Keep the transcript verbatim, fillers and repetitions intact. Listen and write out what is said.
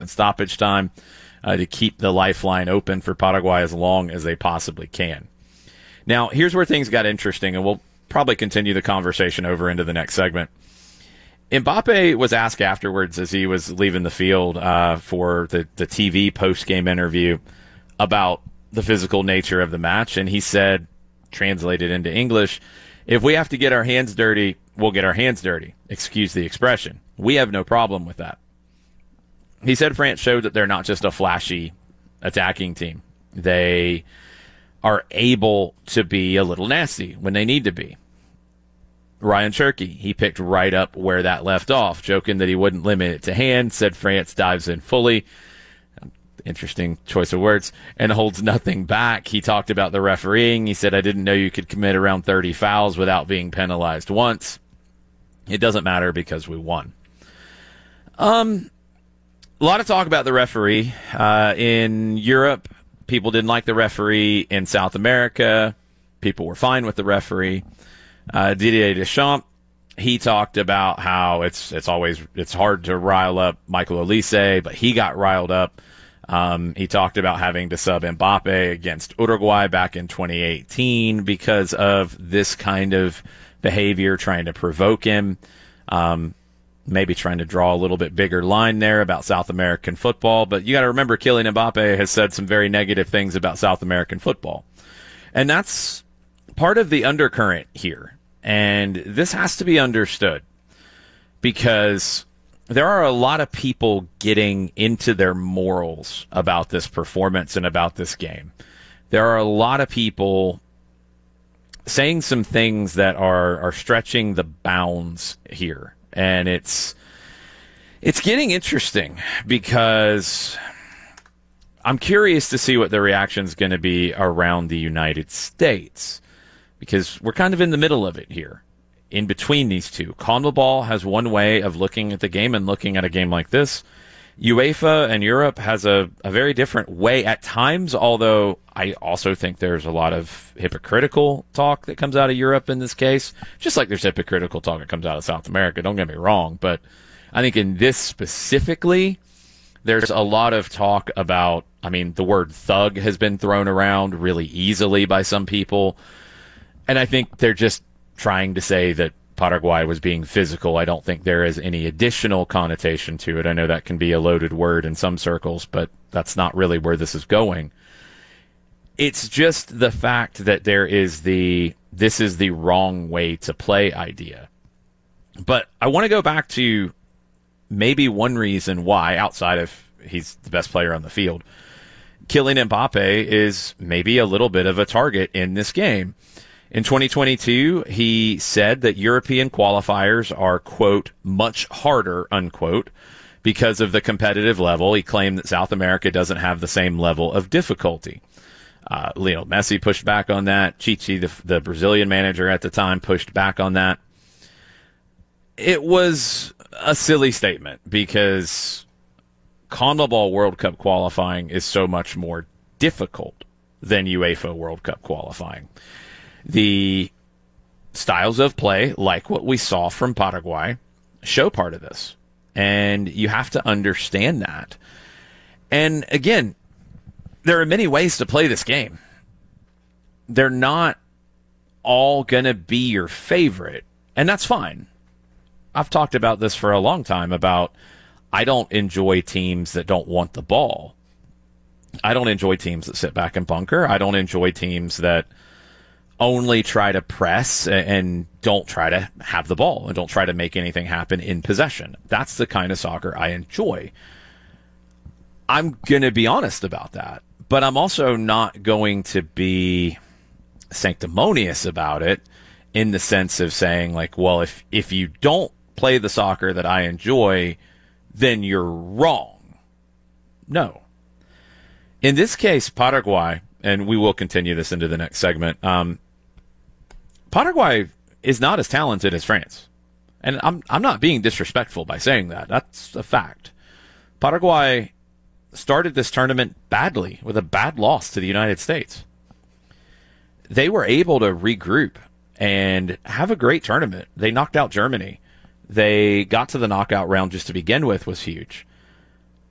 in stoppage time uh, to keep the lifeline open for Paraguay as long as they possibly can. Now, here's where things got interesting, and we'll probably continue the conversation over into the next segment. Mbappe was asked afterwards as he was leaving the field uh, for the, the T V post-game interview about the physical nature of the match, and he said, translated into English, if we have to get our hands dirty, we'll get our hands dirty. Excuse the expression. We have no problem with that. He said France showed that they're not just a flashy attacking team. They are able to be a little nasty when they need to be. Ryan Cherky, he picked right up where that left off, joking that he wouldn't limit it to hand, said France dives in fully. Interesting choice of words, and holds nothing back. He talked about the refereeing. He said, I didn't know you could commit around thirty fouls without being penalized once. It doesn't matter because we won. Um, a lot of talk about the referee. Uh, in Europe, people didn't like the referee. In South America, people were fine with the referee. Uh, Didier Deschamps, he talked about how it's it's always it's hard to rile up Michael Olise, but he got riled up. Um, he talked about having to sub Mbappe against Uruguay back in twenty eighteen because of this kind of behavior, trying to provoke him, um, maybe trying to draw a little bit bigger line there about South American football. But you got to remember, Kylian Mbappe has said some very negative things about South American football. And that's part of the undercurrent here. And this has to be understood because there are a lot of people getting into their morals about this performance and about this game. There are a lot of people saying some things that are, are stretching the bounds here. And it's it's getting interesting because I'm curious to see what the reaction is going to be around the United States, because we're kind of in the middle of it here, in between these two. CONMEBOL has one way of looking at the game and looking at a game like this. UEFA and Europe has a, a very different way at times, although I also think there's a lot of hypocritical talk that comes out of Europe in this case, just like there's hypocritical talk that comes out of South America, don't get me wrong, but I think in this specifically, there's a lot of talk about, I mean, the word thug has been thrown around really easily by some people, and I think they're just trying to say that Paraguay was being physical. I don't think there is any additional connotation to it. I know that can be a loaded word in some circles, but that's not really where this is going. It's just the fact that there is the, this is the wrong way to play idea. But I want to go back to maybe one reason why, outside of he's the best player on the field, Kylian Mbappe is maybe a little bit of a target in this game. In twenty twenty-two, he said that European qualifiers are, quote, much harder, unquote, because of the competitive level. He claimed that South America doesn't have the same level of difficulty. Uh, Lionel Messi pushed back on that. Chichi, the, the Brazilian manager at the time, pushed back on that. It was a silly statement because CONMEBOL World Cup qualifying is so much more difficult than UEFA World Cup qualifying. The styles of play, like what we saw from Paraguay, show part of this. And you have to understand that. And again, there are many ways to play this game. They're not all going to be your favorite, and that's fine. I've talked about this for a long time about I don't enjoy teams that don't want the ball. I don't enjoy teams that sit back and bunker. I don't enjoy teams that only try to press and don't try to have the ball and don't try to make anything happen in possession. That's the kind of soccer I enjoy. I'm going to be honest about that, but I'm also not going to be sanctimonious about it in the sense of saying, like, well, if, if you don't play the soccer that I enjoy, then you're wrong. No. In this case, Paraguay, and we will continue this into the next segment, um, Paraguay is not as talented as France. And I'm I'm not being disrespectful by saying that. That's a fact. Paraguay started this tournament badly with a bad loss to the United States. They were able to regroup and have a great tournament. They knocked out Germany. They got to the knockout round just to begin with was huge.